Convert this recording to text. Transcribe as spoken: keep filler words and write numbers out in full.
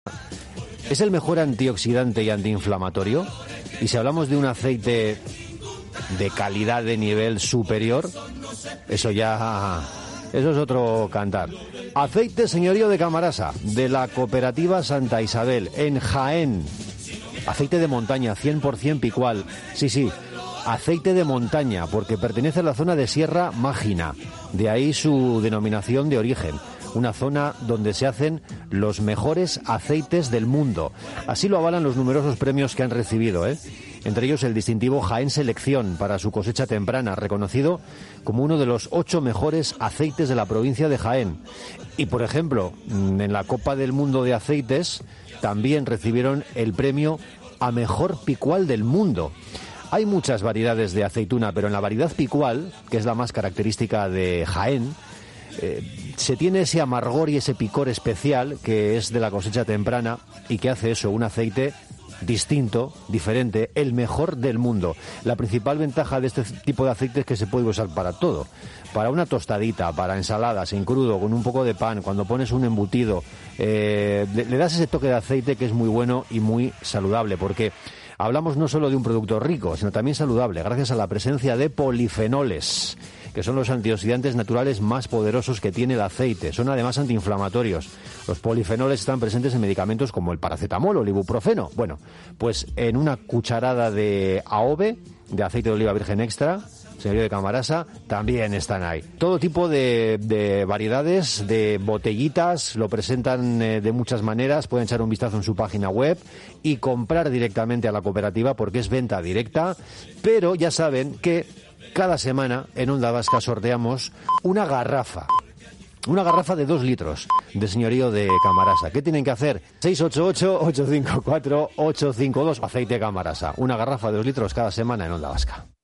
¿Es el mejor antioxidante y antiinflamatorio? Y si hablamos de un aceite de calidad de nivel superior, eso ya... eso es otro cantar. Aceite Señorío de Camarasa, de la cooperativa Santa Isabel, en Jaén. Aceite de montaña, cien por ciento picual. Sí, sí, aceite de montaña, porque pertenece a la zona de Sierra Mágina. De ahí su denominación de origen. Una zona donde se hacen los mejores aceites del mundo. Así lo avalan los numerosos premios que han recibido, ¿eh? Entre ellos el distintivo Jaén Selección para su cosecha temprana, reconocido como uno de los ocho mejores aceites de la provincia de Jaén. Y, por ejemplo, en la Copa del Mundo de Aceites también recibieron el premio a mejor picual del mundo. Hay muchas variedades de aceituna, pero en la variedad picual, que es la más característica de Jaén, eh, se tiene ese amargor y ese picor especial que es de la cosecha temprana y que hace eso, un aceite distinto, diferente, el mejor del mundo. La principal ventaja de este tipo de aceite es que se puede usar para todo. Para una tostadita, para ensaladas, en crudo, con un poco de pan, cuando pones un embutido, eh, le, le das ese toque de aceite que es muy bueno y muy saludable, porque hablamos no solo de un producto rico, sino también saludable, gracias a la presencia de polifenoles, que son los antioxidantes naturales más poderosos que tiene el aceite. Son además antiinflamatorios. Los polifenoles están presentes en medicamentos como el paracetamol o el ibuprofeno. Bueno, pues en una cucharada de A O V, de aceite de oliva virgen extra, Señorío de Camarasa, también están ahí. Todo tipo de, de variedades, de botellitas, lo presentan eh, de muchas maneras. Pueden echar un vistazo en su página web y comprar directamente a la cooperativa porque es venta directa. Pero ya saben que cada semana en Onda Vasca sorteamos una garrafa. Una garrafa de dos litros de Señorío de Camarasa. ¿Qué tienen que hacer? seis ocho ocho, ocho cinco cuatro, ocho cinco dos. Aceite Camarasa. Una garrafa de dos litros cada semana en Onda Vasca.